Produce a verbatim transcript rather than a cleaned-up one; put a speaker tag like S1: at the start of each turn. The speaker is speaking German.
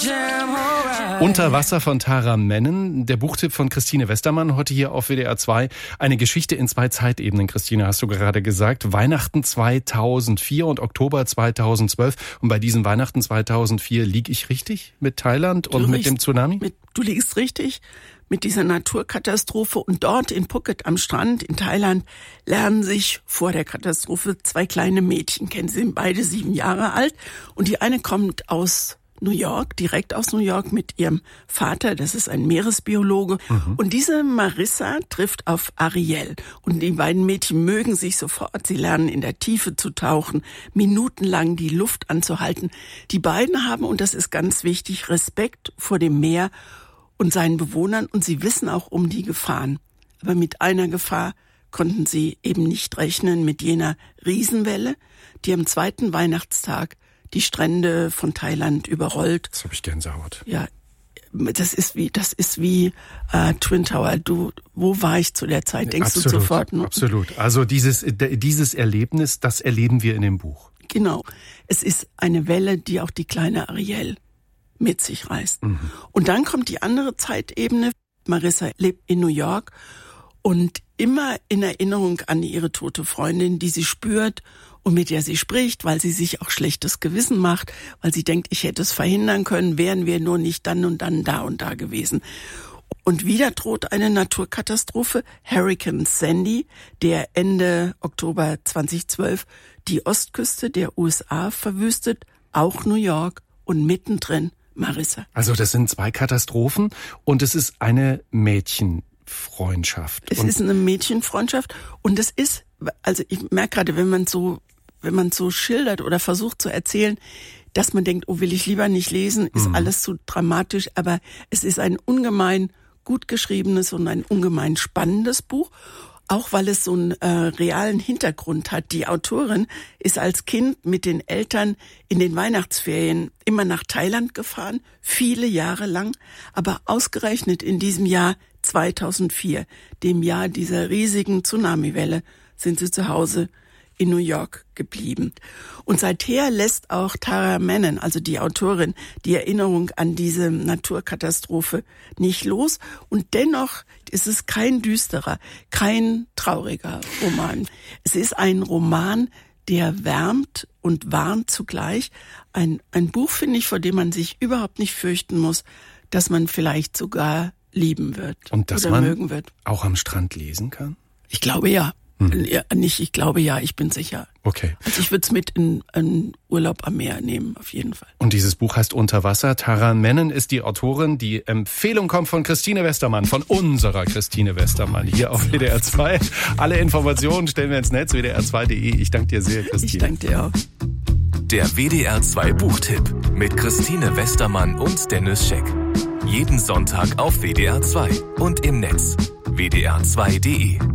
S1: Unter Wasser von Tara Mennen, der Buchtipp von Christine Westermann, heute hier auf W D R zwei. Eine Geschichte in zwei Zeitebenen, Christine, hast du gerade gesagt. Weihnachten zweitausendvier und Oktober zweitausendzwölf. Und bei diesem Weihnachten zweitausendvier liege ich richtig mit Thailand und
S2: du
S1: mit
S2: riechst,
S1: dem Tsunami?
S2: Mit, du liegst richtig mit dieser Naturkatastrophe. Und dort in Phuket am Strand in Thailand lernen sich vor der Katastrophe zwei kleine Mädchen kennen. Sie sind beide sieben Jahre alt. Und die eine kommt aus New York, direkt aus New York mit ihrem Vater, das ist ein Meeresbiologe. Mhm. Und diese Marissa trifft auf Ariel. Und die beiden Mädchen mögen sich sofort. Sie lernen in der Tiefe zu tauchen, minutenlang die Luft anzuhalten. Die beiden haben, und das ist ganz wichtig, Respekt vor dem Meer und seinen Bewohnern. Und sie wissen auch um die Gefahren. Aber mit einer Gefahr konnten sie eben nicht rechnen, mit jener Riesenwelle, die am zweiten Weihnachtstag die Strände von Thailand überrollt.
S1: Das habe ich Gänsehaut.
S2: Ja, das ist wie, das ist wie äh, Twin Tower. Du, wo war ich zu der Zeit? Denkst
S1: absolut,
S2: du sofort? Ne?
S1: Absolut. Also dieses, dieses Erlebnis, das erleben wir in dem Buch.
S2: Genau. Es ist eine Welle, die auch die kleine Ariel mit sich reißt. Mhm. Und dann kommt die andere Zeitebene. Marissa lebt in New York und immer in Erinnerung an ihre tote Freundin, die sie spürt und mit der sie spricht, weil sie sich auch schlechtes Gewissen macht, weil sie denkt, ich hätte es verhindern können, wären wir nur nicht dann und dann da und da gewesen. Und wieder droht eine Naturkatastrophe, Hurricane Sandy, der Ende Oktober zweitausendzwölf die Ostküste der U S A verwüstet, auch New York und mittendrin Marissa.
S1: Also das sind zwei Katastrophen und es ist eine Mädchenfreundschaft.
S2: Es
S1: und
S2: ist eine Mädchenfreundschaft und es ist, also ich merke gerade, wenn man so wenn man so schildert oder versucht zu erzählen, dass man denkt, oh, will ich lieber nicht lesen, ist mhm. alles zu dramatisch, aber es ist ein ungemein gut geschriebenes und ein ungemein spannendes Buch, auch weil es so einen äh, realen Hintergrund hat. Die Autorin ist als Kind mit den Eltern in den Weihnachtsferien immer nach Thailand gefahren, viele Jahre lang, aber ausgerechnet in diesem Jahr zweitausendvier, dem Jahr dieser riesigen Tsunamiwelle, sind sie zu Hause in New York geblieben. Und seither lässt auch Tara Mennen, also die Autorin, die Erinnerung an diese Naturkatastrophe nicht los. Und dennoch ist es kein düsterer, kein trauriger Roman. Es ist ein Roman, der wärmt und warnt zugleich. Ein, ein Buch, finde ich, vor dem man sich überhaupt nicht fürchten muss, dass man vielleicht sogar lieben wird
S1: und dass
S2: oder
S1: man
S2: mögen wird.
S1: Auch am Strand lesen kann?
S2: Ich glaube, ja. Hm. Ja, nicht, ich glaube ja, ich bin sicher.
S1: Okay.
S2: Also ich würde es mit in einen Urlaub am Meer nehmen, auf jeden Fall.
S1: Und dieses Buch heißt Unter Wasser. Tara Mennen ist die Autorin. Die Empfehlung kommt von Christine Westermann, von unserer Christine Westermann, hier auf W D R zwei. Alle Informationen stellen wir ins Netz, w d r zwei punkt d e. Ich danke dir sehr, Christine.
S2: Ich danke dir auch.
S3: Der W D R zwei Buchtipp mit Christine Westermann und Dennis Scheck. Jeden Sonntag auf W D R zwei und im Netz w d r zwei punkt d e.